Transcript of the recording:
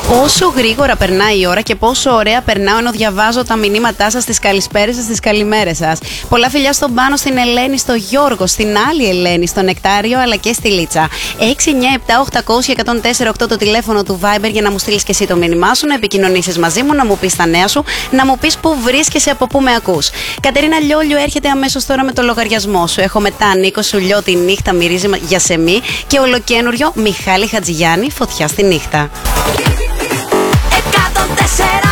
Πόσο γρήγορα περνάει η ώρα και πόσο ωραία περνάω ενώ διαβάζω τα μηνύματά σας, τις καλησπέρες σας, τις καλημέρες σας. Πολλά φιλιά στον Πάνο, στην Ελένη, στο Γιώργο, στην άλλη Ελένη, στον Νεκτάριο αλλά και στη Λίτσα. 697-800-1048 το τηλέφωνο του Viber για να μου στείλεις και εσύ το μήνυμά σου, να επικοινωνήσεις μαζί μου, να μου πεις τα νέα σου, να μου πεις πού βρίσκεσαι, από πού με ακούς. Κατερίνα Λιόλιου έρχεται αμέσως τώρα με το λογαριασμό σου. Έχω μετά Νίκο Σουλιό, τη νύχτα μυρίζει για σεμί και ολοκένουριο Μιχάλη Χατζηγιάννη, φωτιά στη νύχτα. 104